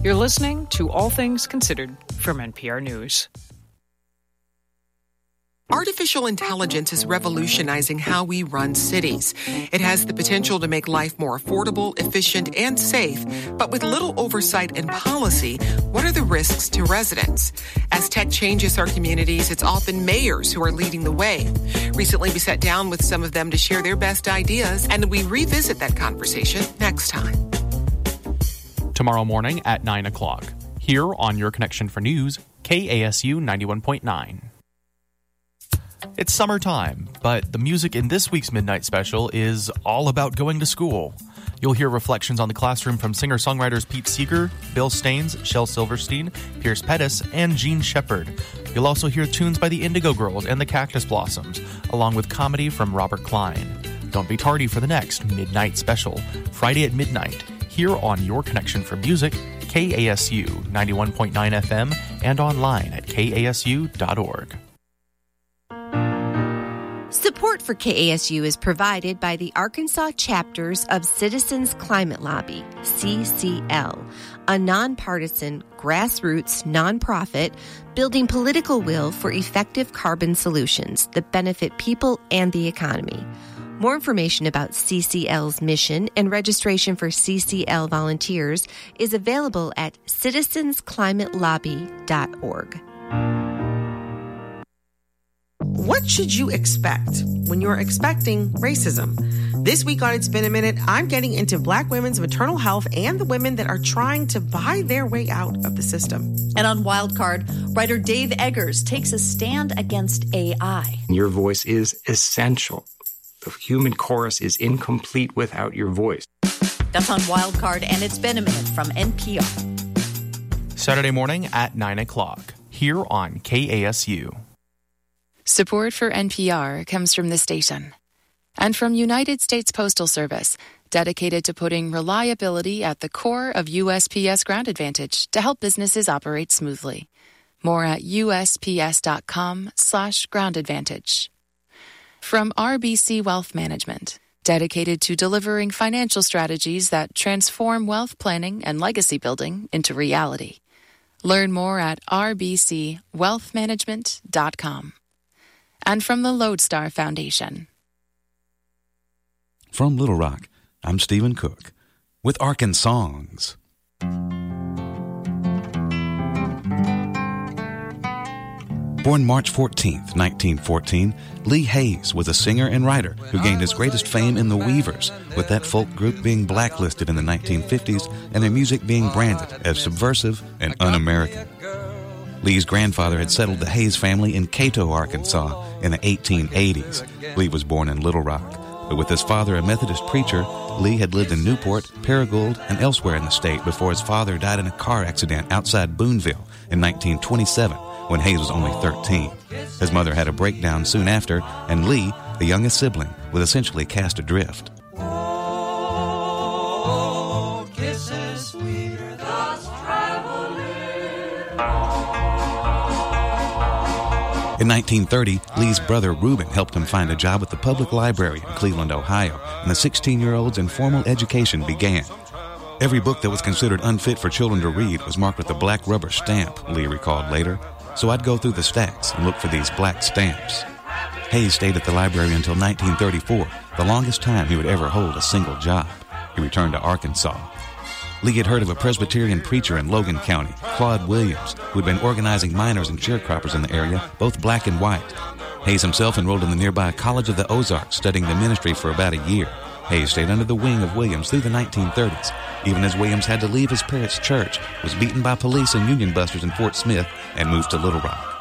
You're listening to All Things Considered from NPR News. Artificial intelligence is revolutionizing how we run cities. It has the potential to make life more affordable, efficient, and safe. But with little oversight and policy, what are the risks to residents? As tech changes our communities, it's often mayors who are leading the way. Recently, we sat down with some of them to share their best ideas, and we revisit that conversation next time. Tomorrow morning at 9 o'clock, here on Your Connection for News, KASU 91.9. It's summertime, but the music in this week's Midnight Special is all about going to school. You'll hear reflections on the classroom from singer-songwriters Pete Seeger, Bill Staines, Shel Silverstein, Pierce Pettis, and Gene Shepard. You'll also hear tunes by the Indigo Girls and the Cactus Blossoms, along with comedy from Robert Klein. Don't be tardy for the next Midnight Special, Friday at midnight, here on Your Connection for Music, KASU 91.9 FM, and online at kasu.org. Support for KASU is provided by the Arkansas chapters of Citizens Climate Lobby, CCL, a nonpartisan, grassroots nonprofit building political will for effective carbon solutions that benefit people and the economy. More information about CCL's mission and registration for CCL volunteers is available at citizensclimatelobby.org. What should you expect when you're expecting racism? This week on It's Been a Minute, I'm getting into Black women's maternal health and the women that are trying to buy their way out of the system. And on Wildcard, writer Dave Eggers takes a stand against AI. Your voice is essential. The human chorus is incomplete without your voice. That's on Wildcard, and It's Been a Minute from NPR. Saturday morning at 9 o'clock, here on KASU. Support for NPR comes from the station and from United States Postal Service, dedicated to putting reliability at the core of USPS Ground Advantage to help businesses operate smoothly. More at usps.com/Ground Advantage. From RBC Wealth Management, dedicated to delivering financial strategies that transform wealth planning and legacy building into reality. Learn more at rbcwealthmanagement.com. And from the Lodestar Foundation. From Little Rock, I'm Stephen Cook with Arkansongs. Born March 14th, 1914, Lee Hayes was a singer and writer who gained his greatest fame in the Weavers, with that folk group being blacklisted in the 1950s and their music being branded as subversive and un-American. Lee's grandfather had settled the Hayes family in Cato, Arkansas in the 1880s. Lee was born in Little Rock, but with his father a Methodist preacher, Lee had lived in Newport, Paragould, and elsewhere in the state before his father died in a car accident outside Boonville in 1927 when Hayes was only 13. His mother had a breakdown soon after, and Lee, the youngest sibling, was essentially cast adrift. In 1930, Lee's brother Reuben helped him find a job at the public library in Cleveland, Ohio, and the 16-year-old's informal education began. Every book that was considered unfit for children to read was marked with a black rubber stamp, Lee recalled later. So I'd go through the stacks and look for these black stamps. Hayes stayed at the library until 1934, the longest time he would ever hold a single job. He returned to Arkansas. Lee had heard of a Presbyterian preacher in Logan County, Claude Williams, who had been organizing miners and sharecroppers in the area, both black and white. Hayes himself enrolled in the nearby College of the Ozarks, studying the ministry for about a year. Hayes stayed under the wing of Williams through the 1930s, even as Williams had to leave his parents' church, was beaten by police and Union busters in Fort Smith, and moved to Little Rock.